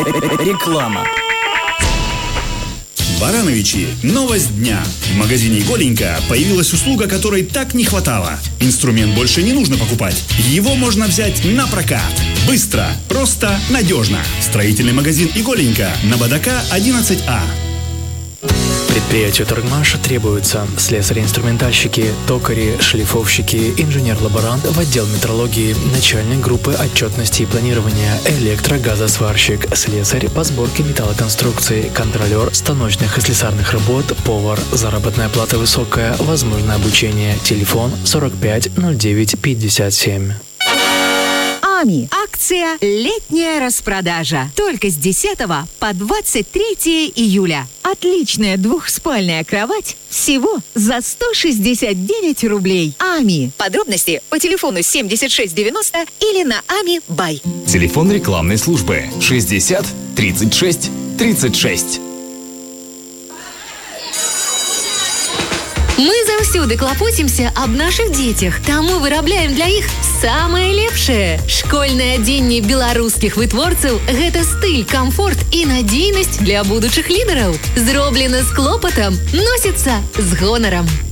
Реклама. Барановичи. Новость дня. В магазине «Голенько» появилась услуга, которой так не хватало. Инструмент больше не нужно покупать. Его можно взять на прокат. Быстро, просто, надежно. Строительный магазин «Голенько» на Бадака 11А. Предприятию «Торгмаш» требуются слесари-инструментальщики, токари, шлифовщики, инженер-лаборант в отдел метрологии, начальник группы отчетности и планирования, электрогазосварщик, слесарь по сборке металлоконструкций, контролер станочных и слесарных работ, повар. Заработная плата высокая, возможно обучение. Телефон 45 09 57. АМИ. Акция «Летняя распродажа». Только с 10 по 23 июля. Отличная двухспальная кровать всего за 169 рублей. АМИ. Подробности по телефону 7690 или на АМИ Бай. Телефон рекламной службы 60 36 36. Мы заўсёды клапоцімся аб нашых дзецях, таму вырабляем для іх самае лепшае. Школьнае адзенне беларускіх вытворцаў – гэта стыль, камфорт і надзейнасць для будучых лідараў. Зроблена з клопатам, носіцца з гонарам.